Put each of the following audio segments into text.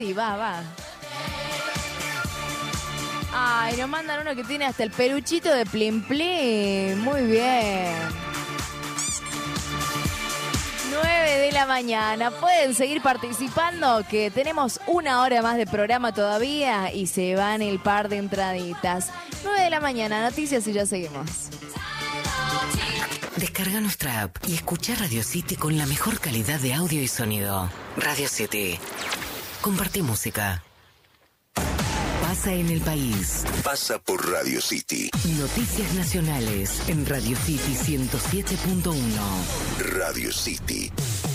Sí, va. Ay, nos mandan uno que tiene hasta el peluchito de Plim Plim. Muy bien. 9 de la mañana. Pueden seguir participando, que tenemos una hora más de programa todavía y se van el par de entraditas. 9 de la mañana, noticias y ya seguimos. Descarga nuestra app y escucha Radio City con la mejor calidad de audio y sonido. Radio City. Comparte música. Pasa en el país. Pasa por Radio City. Noticias nacionales en Radio City 107.1. Radio City.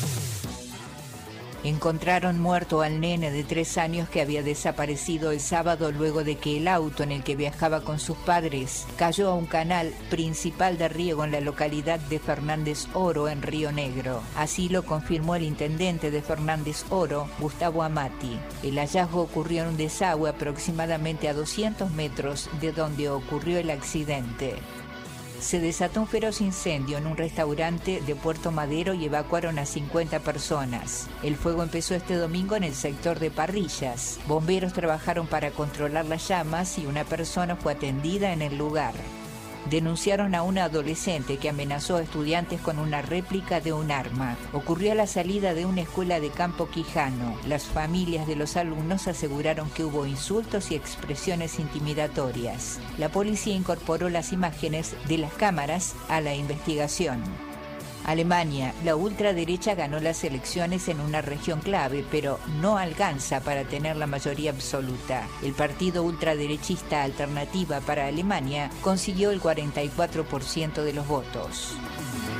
Encontraron muerto al nene de 3 años que había desaparecido el sábado luego de que el auto en el que viajaba con sus padres cayó a un canal principal de riego en la localidad de Fernández Oro, en Río Negro. Así lo confirmó el intendente de Fernández Oro, Gustavo Amati. El hallazgo ocurrió en un desagüe aproximadamente a 200 metros de donde ocurrió el accidente. Se desató un feroz incendio en un restaurante de Puerto Madero y evacuaron a 50 personas. El fuego empezó este domingo en el sector de Parrillas. Bomberos trabajaron para controlar las llamas y una persona fue atendida en el lugar. Denunciaron a una adolescente que amenazó a estudiantes con una réplica de un arma. Ocurrió a la salida de una escuela de Campo Quijano. Las familias de los alumnos aseguraron que hubo insultos y expresiones intimidatorias. La policía incorporó las imágenes de las cámaras a la investigación. Alemania, la ultraderecha ganó las elecciones en una región clave, pero no alcanza para tener la mayoría absoluta. El partido ultraderechista Alternativa para Alemania consiguió el 44% de los votos.